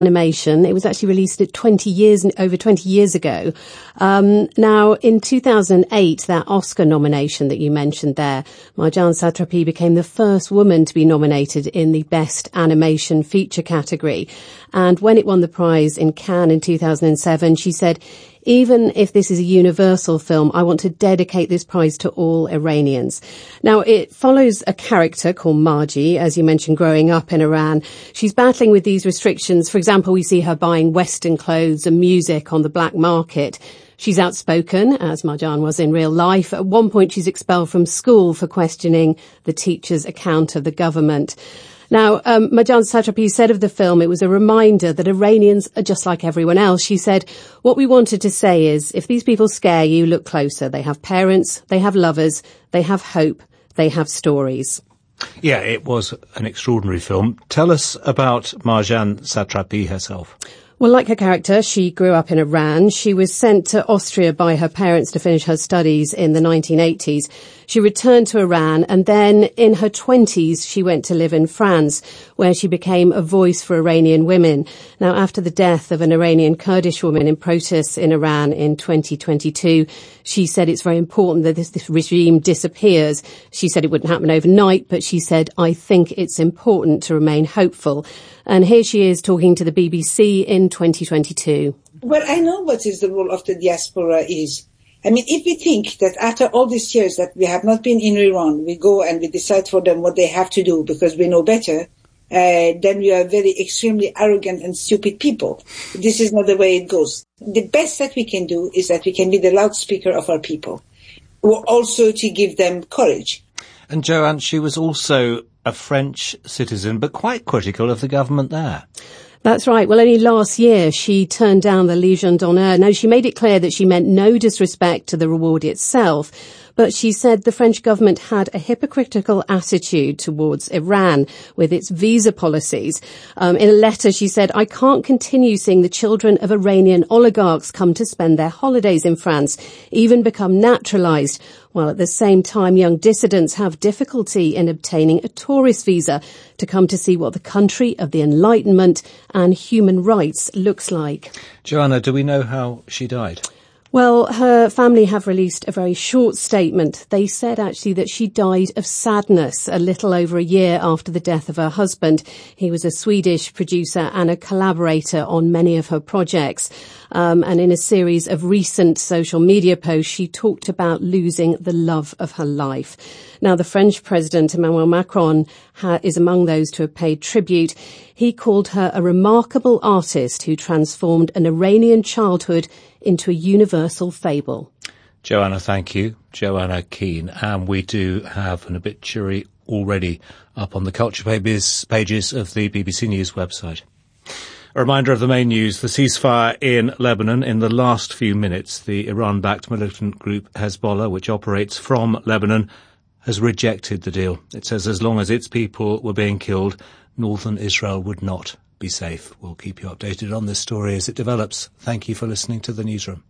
animation. It was actually released over 20 years ago. Now, in 2008, that Oscar nomination that you mentioned there, Marjane Satrapi became the first woman to be nominated in the Best Animation Feature category. And when it won the prize in Cannes in 2007, she said, "Even if this is a universal film, I want to dedicate this prize to all Iranians." Now, it follows a character called Margie, as you mentioned, growing up in Iran. She's battling with these restrictions. For example, we see her buying Western clothes and music on the black market. She's outspoken, as Marjane was in real life. At one point, she's expelled from school for questioning the teacher's account of the government. Now, Marjane Satrapi said of the film, it was a reminder that Iranians are just like everyone else. She said, "What we wanted to say is, if these people scare you, look closer. They have parents, they have lovers, they have hope, they have stories." Yeah, it was an extraordinary film. Tell us about Marjane Satrapi herself. Well, like her character, she grew up in Iran. She was sent to Austria by her parents to finish her studies in the 1980s. She returned to Iran, and then in her 20s, she went to live in France, where she became a voice for Iranian women. Now, after the death of an Iranian Kurdish woman in protests in Iran in 2022, she said it's very important that this regime disappears. She said it wouldn't happen overnight, but she said, "I think it's important to remain hopeful." And here she is talking to the BBC in 2022. Well, I know what is the role of the diaspora is. I mean, if we think that after all these years that we have not been in Iran, we go and we decide for them what they have to do because we know better, then we are very extremely arrogant and stupid people. This is not the way it goes. The best that we can do is that we can be the loudspeaker of our people, or also to give them courage. And Joanne, she was also a French citizen, but quite critical of the government there. That's right. Well, only last year she turned down the Légion d'honneur. Now, she made it clear that she meant no disrespect to the reward itself, but she said the French government had a hypocritical attitude towards Iran with its visa policies. In a letter, she said, "I can't continue seeing the children of Iranian oligarchs come to spend their holidays in France, even become naturalized, while at the same time young dissidents have difficulty in obtaining a tourist visa to come to see what the country of the Enlightenment and human rights looks like." Joanna, do we know how she died? Well, her family have released a very short statement. They said actually that she died of sadness a little over a year after the death of her husband. He was a Swedish producer and a collaborator on many of her projects. And in a series of recent social media posts, she talked about losing the love of her life. Now, the French President, Emmanuel Macron, is among those to have paid tribute. He called her a remarkable artist who transformed an Iranian childhood into a universal fable. Joanna, thank you. Joanna Keane. And we do have an obituary already up on the culture pages of the BBC News website. A reminder of the main news, the ceasefire in Lebanon. In the last few minutes, the Iran-backed militant group Hezbollah, which operates from Lebanon, has rejected the deal. It says as long as its people were being killed, northern Israel would not be safe. We'll keep you updated on this story as it develops. Thank you for listening to The Newsroom.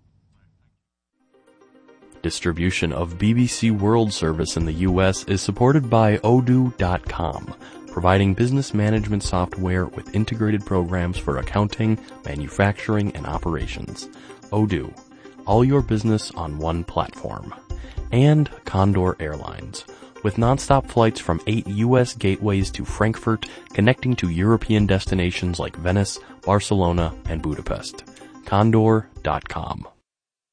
Distribution of BBC World Service in the U.S. is supported by Odoo.com, providing business management software with integrated programs for accounting, manufacturing, and operations. Odoo, all your business on one platform. And Condor Airlines, with nonstop flights from 8 U.S. gateways to Frankfurt, connecting to European destinations like Venice, Barcelona, and Budapest. Condor.com.